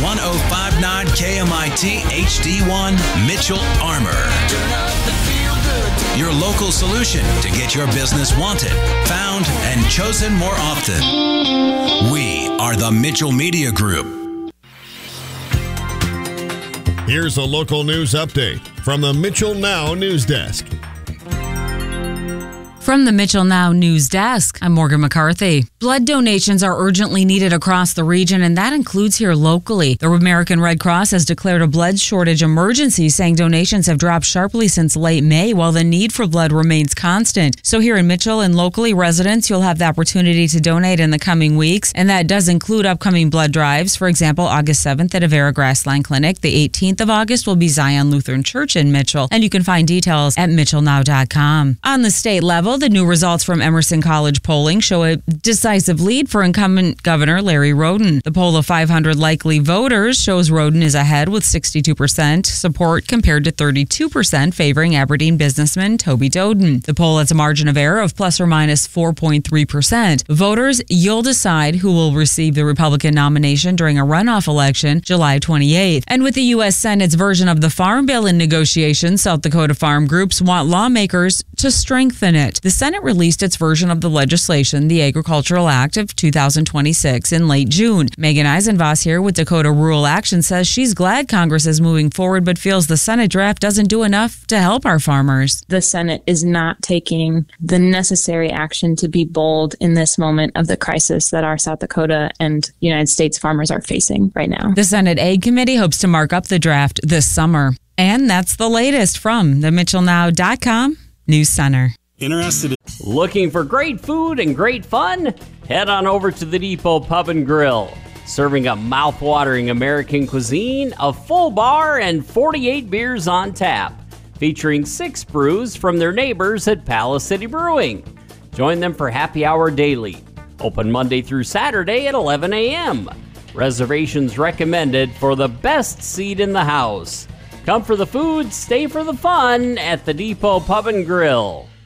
1059 KMIT HD1 Mitchell Armor. Your local solution to get your business wanted, found, and chosen more often. We are the Mitchell Media Group. Here's a local news update from the Mitchell Now News Desk. From the Mitchell Now News Desk, I'm Morgan McCarthy. Blood donations are urgently needed across the region, and that includes here locally. The American Red Cross has declared a blood shortage emergency, saying donations have dropped sharply since late May, while the need for blood remains constant. So here in Mitchell and locally, residents, you'll have the opportunity to donate in the coming weeks, and that does include upcoming blood drives. For example, August 7th at Avera Grassline Clinic. The 18th of August will be Zion Lutheran Church in Mitchell, and you can find details at mitchellnow.com. On the state level, the new results from Emerson College polling show a decisive lead for incumbent Governor Larry Roden. The poll of 500 likely voters shows Roden is ahead with 62% support compared to 32% favoring Aberdeen businessman Toby Doden. The poll has a margin of error of plus or minus 4.3%. Voters, you'll decide who will receive the Republican nomination during a runoff election July 28th. And with the U.S. Senate's version of the Farm Bill in negotiations, South Dakota farm groups want lawmakers to strengthen it. The Senate released its version of the legislation, the Agricultural Act of 2026, in late June. Megan Eisenvoss here with Dakota Rural Action says she's glad Congress is moving forward, but feels the Senate draft doesn't do enough to help our farmers. The Senate is not taking the necessary action to be bold in this moment of the crisis that our South Dakota and United States farmers are facing right now. The Senate Ag Committee hopes to mark up the draft this summer. And that's the latest from the MitchellNow.com News Center. Interested? Looking for great food and great fun? Head on over to the Depot Pub and Grill. Serving a mouth-watering American cuisine, a full bar, and 48 beers on tap. Featuring 6 brews from their neighbors at Palace City Brewing. Join them for happy hour daily. Open Monday through Saturday at 11 a.m. Reservations recommended for the best seat in the house. Come for the food, stay for the fun at the Depot Pub and Grill.